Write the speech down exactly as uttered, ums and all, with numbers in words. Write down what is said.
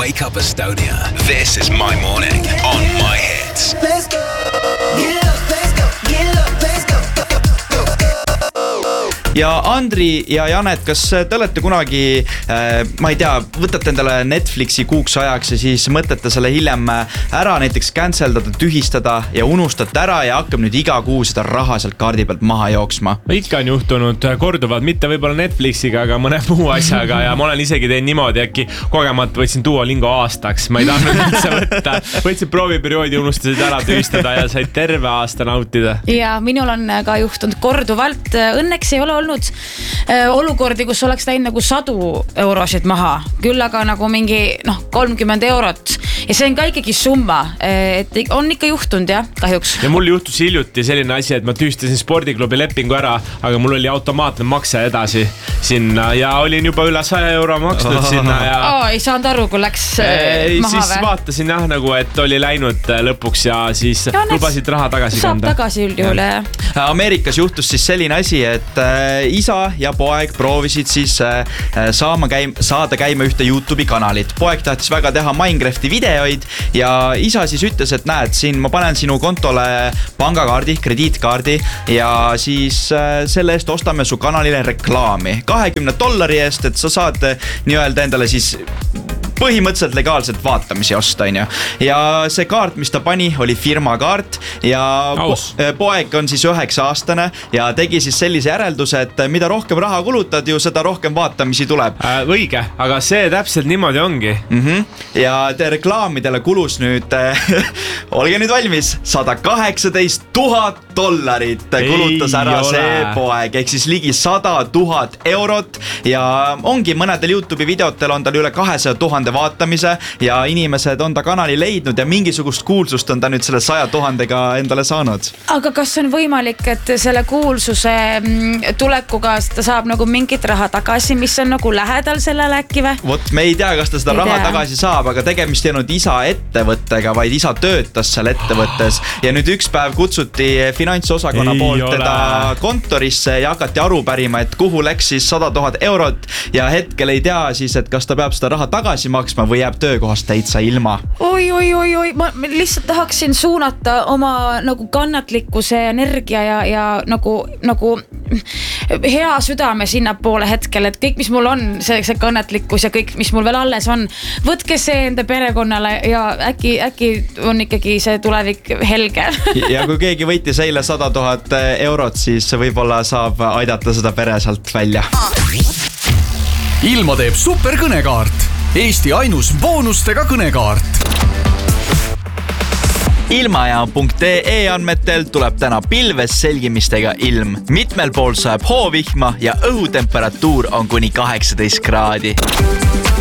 Wake up Estonia. This is my morning on My Hits. Let's go. Get up, let's go. Get up, let's go. Ja Andri ja Janet, kas te olete kunagi, äh, ma ei tea, võtate endale Netflixi kuuks ajaks ja siis mõtlete selle hiljem ära näiteks canceldada, tühistada ja unustate ära ja hakkab nüüd iga kuu seda raha sealt kaardi pealt maha jooksma? Ikka on juhtunud korduvalt, mitte võib-olla Netflixiga, aga mõne muu asjaga ja ma olen isegi teinud niimoodi, äkki kogemalt võtsin Duolingo aastaks, ma ei tahtnud üldse võtta, võtsin prooviperioodi, unustasid ära tühistada ja said terve aasta nautida. Ja minul on ka juhtunud korduvalt, õnneks ei ole olnud olukordi, kus oleks läinud nagu sadu eurosid maha, küll aga nagu mingi noh, kolmkümmend eurot ja see on ka ikkagi summa, et on ikka juhtunud jah, kahjuks. Ja mul juhtus hiljuti selline asi, et ma tühistasin spordiklubi lepingu ära, aga mul oli automaatne makse edasi sinna ja olin juba üle saja euro maksnud sinna ja oh, ei saanud aru, kui läks ei, maha siis või? Vaatasin jah, nagu, et oli läinud lõpuks ja siis ja lubasid raha tagasi saab kanda. Saab tagasi üldjuhul ja. Ameerikas juhtus siis selline asi, et äh, isa ja poeg proovisid siis äh, saama käim, saada käima ühte YouTube'i kanalit. Poeg tahtis väga teha Minecrafti videoid ja isa siis ütles, et näed, siin ma panen sinu kontole pangakaardi, krediitkaardi ja siis äh, selle eest ostame su kanalile reklaami. kahekümne dollari eest, et sa saad nii-öelda endale siis põhimõtteliselt legaalselt vaatamisi osta, on ju. Ja see kaart, mis ta pani, oli firma kaart ja po poeg on siis üheksa aastane ja tegi siis sellise järelduse, et mida rohkem raha kulutad, ju seda rohkem vaatamisi tuleb. Äh, õige, aga see täpselt niimoodi ongi. Mm-hmm. Ja te reklaamidele kulus nüüd, olge nüüd valmis, sada kaheksateist tuhat dollarit kulutas ära ei see ole. poeg, ehk siis ligi sada tuhat eurot ja ongi mõnedel YouTube'i videotel on tal üle kahesaja tuhande vaatamise ja inimesed on ta kanali leidnud ja mingisugust kuulsust on ta nüüd selle saja tuhandega endale saanud. Aga kas on võimalik, et selle kuulsuse tulekuga ta saab nagu mingit raha tagasi, mis on nagu lähedal sellele äkki või? Vot me ei tea, kas ta seda ei raha tea. tagasi saab, aga tegemist ei olnud isa ettevõttega, vaid isa töötas seal ettevõttes ja nüüd üks päev kutsuti finantsosakonna Ei poolt ole. teda kontorisse ja hakati aru pärima, et kuhu läks siis sada tuhat eurot ja hetkel ei tea siis, et kas ta peab seda raha tagasi maksma või jääb töökohast täitsa ilma. Oi, oi, oi, oi, ma lihtsalt tahaksin suunata oma nagu kannatlikkuse energia ja, ja nagu, nagu hea südame sinna poole hetkel, et kõik, mis mul on, see, see kannatlikkus ja kõik, mis mul veel alles on, võtke see enda perekonnale ja äkki, äkki on ikkagi see tulevik helge. Ja kui keegi võitis eile sada tuhat eurot, siis võib-olla saab aidata seda pere sealt välja. Ilma teeb super kõnekaart. Eesti ainus boonustega kõnekaart. Ilmajaam punkt ee andmetel tuleb täna pilves selgimistega ilm. Mitmel pool saab hoovihma ja õhutemperatuur on kuni kaheksateist kraadi.